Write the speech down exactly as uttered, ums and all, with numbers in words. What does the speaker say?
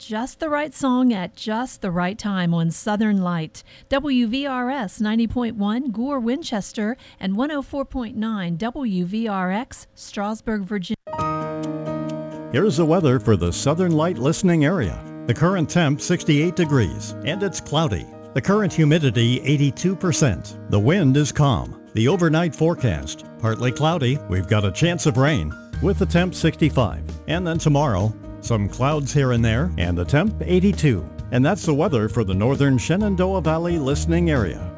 Just the right song at just the right time on Southern Light. W V R S ninety point one, Gore, Winchester, and one oh four point nine W V R X, Strasburg, Virginia. Here's the weather for the Southern Light listening area. The current temp sixty-eight degrees, and it's cloudy. The current humidity eighty-two percent. The wind is calm. The overnight forecast, partly cloudy. We've got a chance of rain with the temp sixty-five. And then tomorrow, some clouds here and there, and the temp eighty-two. And that's the weather for the northern Shenandoah Valley listening area.